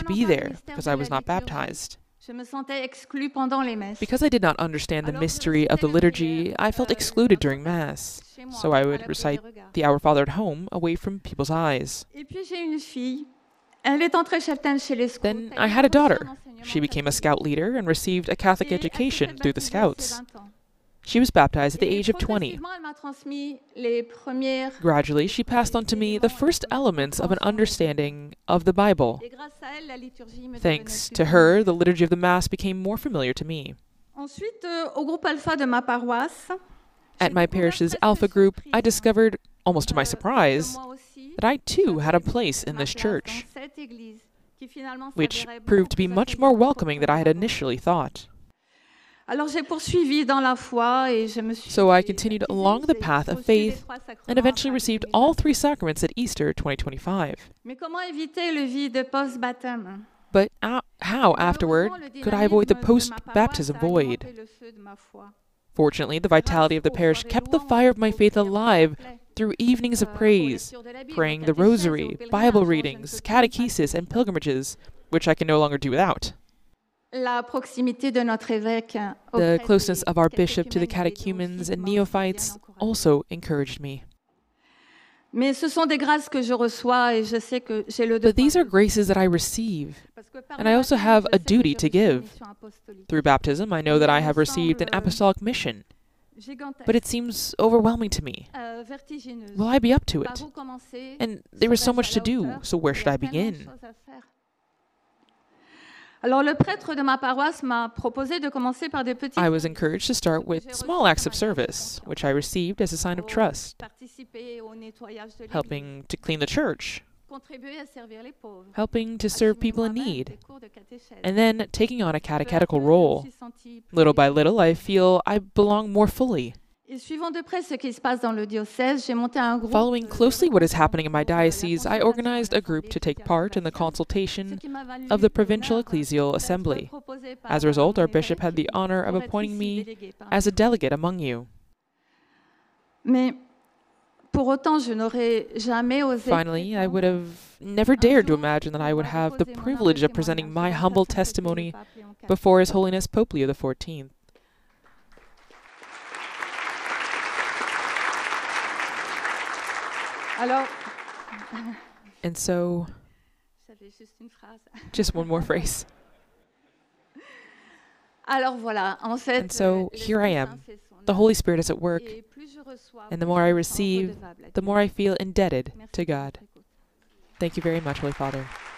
to be there because I was not baptized. Because I did not understand the mystery of the liturgy, I felt excluded during Mass, so I would recite the Our Father at home, away from people's eyes. Then I had a daughter. She became a scout leader and received a Catholic education through the Scouts. She was baptized at the age of 20. Gradually, she passed on to me the first elements of an understanding of the Bible. Thanks to her, the liturgy of the Mass became more familiar to me. At my parish's Alpha group, I discovered, almost to my surprise, that I too had a place in this church, which proved to be much more welcoming than I had initially thought. So I continued along the path of faith and eventually received all 3 sacraments at Easter 2025. But how afterward could I avoid the post-baptism void? Fortunately, the vitality of the parish kept the fire of my faith alive through evenings of praise, praying the rosary, Bible readings, catechesis, and pilgrimages, which I can no longer do without. The closeness of our bishop to the catechumens and neophytes also encouraged me. But these are graces that I receive, and I also have a duty to give. Through baptism, I know that I have received an apostolic mission, but it seems overwhelming to me. Will I be up to it? And there is so much to do, so where should I begin? I was encouraged to start with small acts of service, which I received as a sign of trust, helping to clean the church, helping to serve people in need, and then taking on a catechetical role. Little by little, I feel I belong more fully. Following closely what is happening in my diocese, I organized a group to take part in the consultation of the Provincial Ecclesial Assembly. As a result, our bishop had the honor of appointing me as a delegate among you. Finally, I would have never dared to imagine that I would have the privilege of presenting my humble testimony before His Holiness Pope Leo XIV. And so, just one more phrase. And so, here I am. The Holy Spirit is at work, and the more I receive, the more I feel indebted to God. Thank you very much, Holy Father.